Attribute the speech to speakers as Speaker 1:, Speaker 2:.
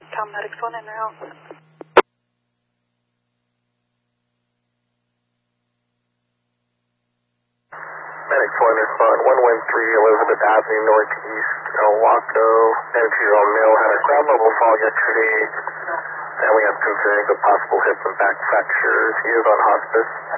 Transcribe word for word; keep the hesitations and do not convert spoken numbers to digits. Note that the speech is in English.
Speaker 1: Cal Medics one in route.
Speaker 2: Medics one is fun. one one three Elizabeth Avenue Northeast, El Waco. ninety-two-year-old male had a ground level fall yesterday, and we have concerns of possible hip and back fractures. He is on hospice.